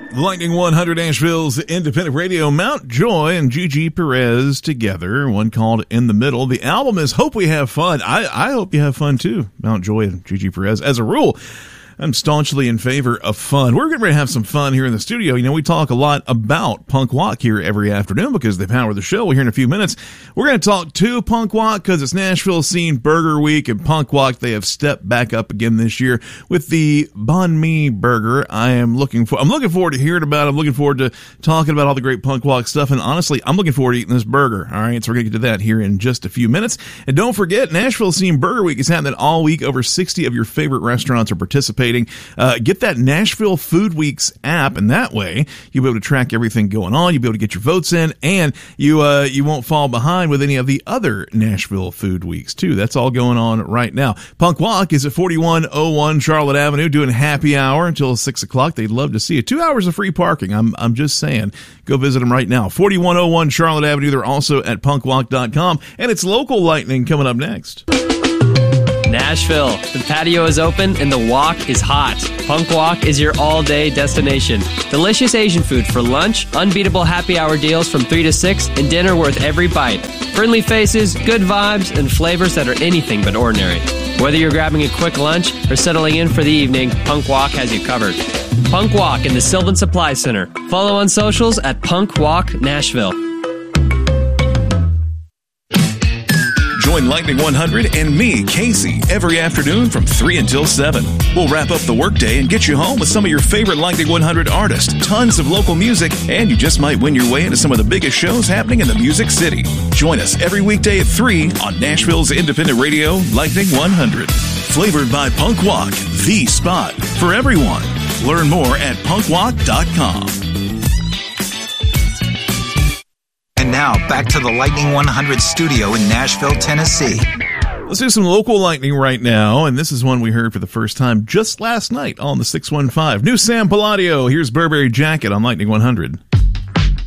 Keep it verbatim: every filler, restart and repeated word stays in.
Lightning one hundred, Nashville's independent radio. Mount Joy and Gigi Perez together, one called In the Middle. The album is Hope We Have Fun. I, I hope you have fun too, Mount Joy and Gigi Perez. As a rule, I'm staunchly in favor of fun. We're getting ready to have some fun here in the studio. You know, we talk a lot about punk walk here every afternoon because they power the show. Here in a few minutes, we're going to talk to punk walk because it's Nashville Scene Burger Week, and punk walk, they have stepped back up again this year with the Banh Mi Burger. I am looking for, I'm looking forward to hearing about it. I'm looking forward to talking about all the great punk walk stuff. And honestly, I'm looking forward to eating this burger. All right. So we're going to get to that here in just a few minutes. And don't forget, Nashville Scene Burger Week is happening all week. Over sixty of your favorite restaurants are participating. Uh, Get that Nashville Food Weeks app, and that way you'll be able to track everything going on. You'll be able to get your votes in, and you uh, you won't fall behind with any of the other Nashville Food Weeks, too. That's all going on right now. Punk Walk is at forty-one oh one Charlotte Avenue, doing happy hour until six o'clock. They'd love to see you. Two hours of free parking. I'm I'm just saying. Go visit them right now. forty-one oh one Charlotte Avenue. They're also at punk walk dot com, and it's local lightning coming up next. Nashville. The patio is open and the walk is hot. Punk Walk is your all-day destination. Delicious Asian food for lunch, unbeatable happy hour deals from three to six, and dinner worth every bite. Friendly faces, good vibes, and flavors that are anything but ordinary. Whether you're grabbing a quick lunch or settling in for the evening, Punk Walk has you covered. Punk Walk in the Sylvan Supply Center. Follow on socials at Punk Walk Nashville. Join Lightning one hundred and me, Casey, every afternoon from three until seven. We'll wrap up the workday and get you home with some of your favorite Lightning one hundred artists, tons of local music, and you just might win your way into some of the biggest shows happening in the Music City. Join us every weekday at three on Nashville's independent radio, Lightning one hundred. Flavored by Punk Walk, the spot for everyone. Learn more at punk walk dot com. And now, back to the Lightning one hundred studio in Nashville, Tennessee. Let's do some local lightning right now, and this is one we heard for the first time just last night on the six one five. New Sam Palladio, here's Burberry Jacket on Lightning one hundred.